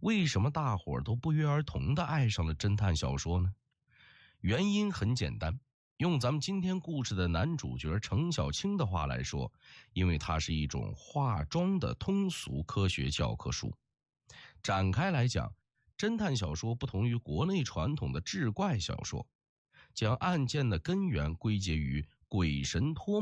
为什么大伙儿都不约而同地爱上了侦探小说呢？原因很简单，用咱们今天故事的男主角程小青的话来说，因为它是一种化妆的通俗科学教科书。展开来讲，侦探小说不同于国内传统的志怪小说，将案件的根源归结于鬼神托